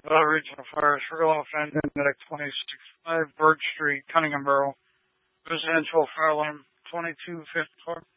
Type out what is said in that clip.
Regional Fire, Sugar Loaf Engine, Medic 265, Bird Street, Cunningham Borough. Residential fire alarm 2254.